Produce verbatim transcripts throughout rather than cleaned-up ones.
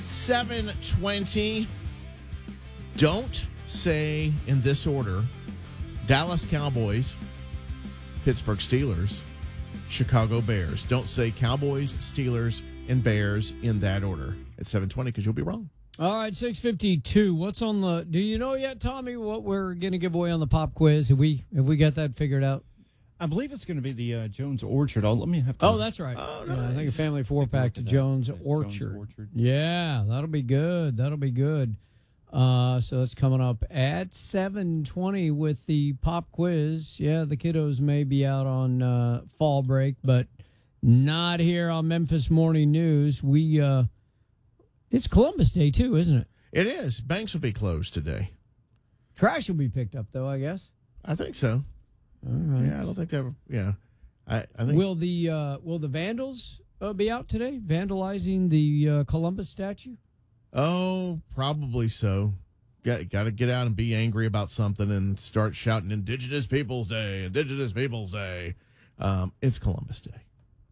seven twenty. Don't say in this order: Dallas Cowboys, Pittsburgh Steelers, Chicago Bears. Don't say Cowboys, Steelers, and Bears in that order at seven twenty because you'll be wrong. All right, six fifty-two. What's on the? Do you know yet, Tommy? What we're going to give away on the pop quiz? Have we have we got that figured out? I believe it's going to be the uh, Jones Orchard. I'll, let me have. To oh, that's right. Oh, nice. Yeah, I think a family four pack to Jones Orchard. Jones Orchard. Yeah, that'll be good. That'll be good. Uh, so that's coming up at seven twenty with the pop quiz. Yeah, the kiddos may be out on uh, fall break, but not here on Memphis Morning News. We uh, it's Columbus Day too, isn't it? It is. Banks will be closed today. Trash will be picked up, though, I guess. I think so. All right. Yeah, I don't think they ever. Yeah, I, I think. Will the uh, will the Vandals uh, be out today, vandalizing the uh, Columbus statue? Oh, probably so. Got got to get out and be angry about something and start shouting "Indigenous Peoples Day, Indigenous Peoples Day." Um, it's Columbus Day.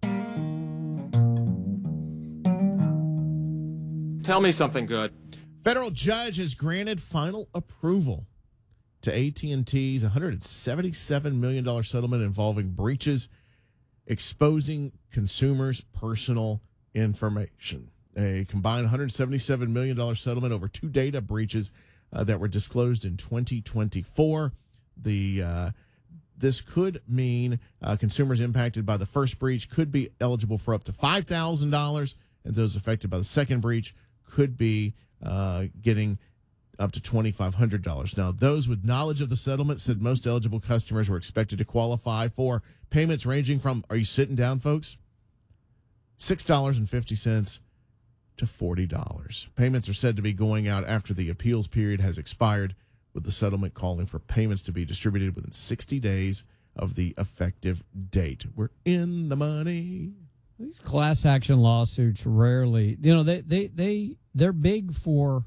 Tell me something good. Federal judge has granted final approval to A T and T's one hundred seventy-seven million dollars settlement involving breaches exposing consumers' personal information. A combined one hundred seventy-seven million dollars settlement over two data breaches uh, that were disclosed in twenty twenty-four. The uh, this could mean uh, consumers impacted by the first breach could be eligible for up to five thousand dollars, and those affected by the second breach could be uh, getting up to twenty-five hundred dollars. Now, those with knowledge of the settlement said most eligible customers were expected to qualify for payments ranging from, are you sitting down, folks? six dollars and fifty cents to forty dollars. Payments are said to be going out after the appeals period has expired, with the settlement calling for payments to be distributed within sixty days of the effective date. We're in the money. These class action lawsuits rarely, you know, they, they, they, they're big for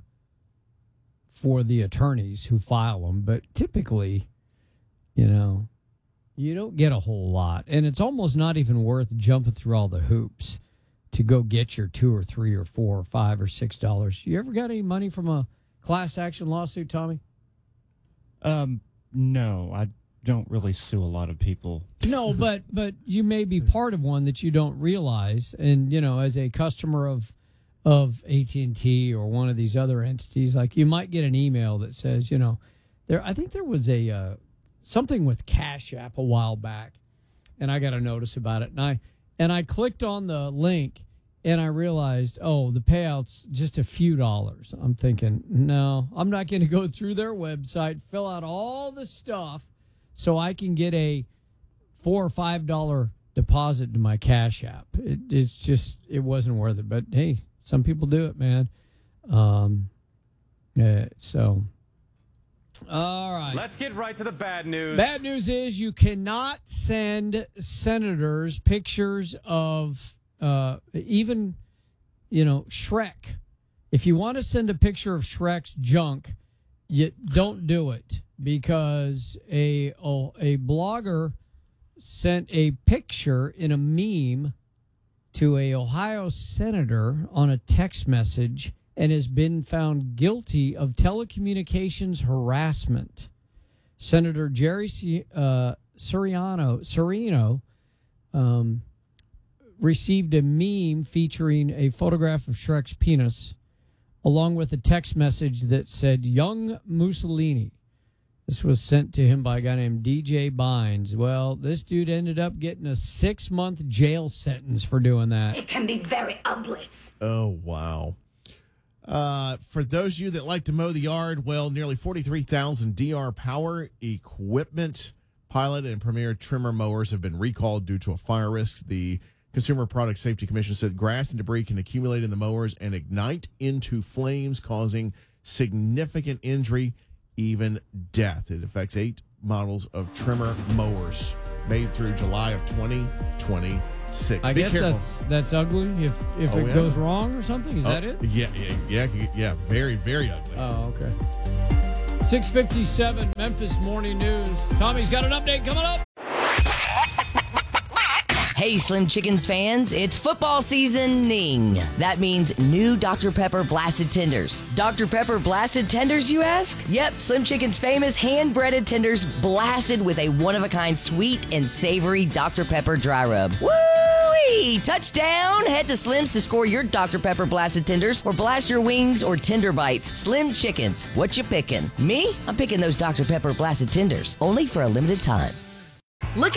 for the attorneys who file them, but typically, you know, you don't get a whole lot. And it's almost not even worth jumping through all the hoops to go get your two or three or four or five or six dollars. You ever got any money from a class action lawsuit, Tommy? Um, no, I don't really sue a lot of people. No, but but you may be part of one that you don't realize. And, you know, as a customer of of A T and T or one of these other entities, like you might get an email that says, you know, there. I think there was a uh, something with Cash App a while back, and I got a notice about it. And I and I clicked on the link, and I realized, oh, the payout's just a few dollars. I'm thinking, no, I'm not going to go through their website, fill out all the stuff, so I can get a four or five dollar deposit to my Cash App. It, it's just, it wasn't worth it. But hey, some people do it, man. Um, yeah, so, all right. Let's get right to the bad news. Bad news is you cannot send senators pictures of uh, even, you know, Shrek. If you want to send a picture of Shrek's junk, you don't do it, because a oh, a blogger sent a picture in a meme to a Ohio senator on a text message and has been found guilty of telecommunications harassment. Senator Jerry C, uh, Siriano, Serino um, received a meme featuring a photograph of Shrek's penis, along with a text message that said, "Young Mussolini." This was sent to him by a guy named D J Bynes. Well, this dude ended up getting a six-month jail sentence for doing that. It can be very ugly. Oh, wow. Uh, for those of you that like to mow the yard, well, nearly forty-three thousand D R Power Equipment pilot and Premier trimmer mowers have been recalled due to a fire risk. The Consumer Product Safety Commission said grass and debris can accumulate in the mowers and ignite into flames, causing significant injury, even death. It affects eight models of trimmer mowers made through July of twenty twenty-six. I Be guess careful. that's that's ugly if if Oh, it yeah. goes wrong or something. Is Oh, that it? Yeah, yeah, yeah, yeah. Very, very ugly. Oh, okay. six fifty-seven Memphis Morning News. Tommy's got an update coming up. Hey, Slim Chickens fans, it's football seasoning. That means new Doctor Pepper Blasted Tenders. Doctor Pepper Blasted Tenders, you ask? Yep, Slim Chicken's famous hand-breaded tenders blasted with a one-of-a-kind sweet and savory Doctor Pepper dry rub. Woo-wee! Touchdown! Head to Slim's to score your Doctor Pepper Blasted Tenders or blast your wings or tender bites. Slim Chickens, what you picking? Me? I'm picking those Doctor Pepper Blasted Tenders, only for a limited time. Look